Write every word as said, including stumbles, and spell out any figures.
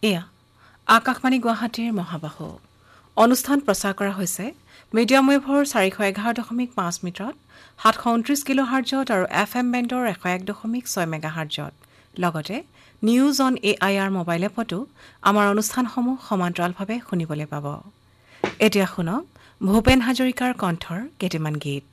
এয়া আকাশবাণী গুৱাহাটীৰ মহাবাহু অনুষ্ঠান প্ৰচাৰ কৰা হৈছে মিডিয়াম ৱেভৰ চাৰিশ এঘাৰ দশমিক পাঁচ মিটাৰত সাতশ ঊনত্ৰিশ কিলো হাৰ্জত আৰু এফ এম বেণ্ডৰ এশ এক দশমিক ছয় মেগা হাৰ্জত লগতে news on A I R mobile এপতো আমাৰ অনুষ্ঠানসমূহ সমান্তৰালভাৱে শুনিবলৈ পাব। এতিয়া শুনক ভূপেন হাজৰিকাৰ কণ্ঠৰ কেইটামান গীত।